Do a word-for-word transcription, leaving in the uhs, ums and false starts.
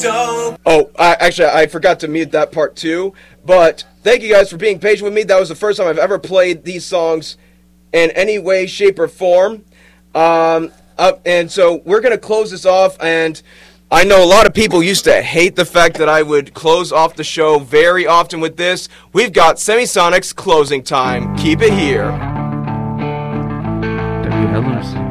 Don't. Oh, I, actually, I forgot to mute that part too. But thank you guys for being patient with me. That was the first time I've ever played these songs in any way, shape, or form. Um, uh, and so we're going to close this off. And I know a lot of people used to hate the fact that I would close off the show very often with this. We've got Semisonic's Closing Time. Keep it here. W. Hellers.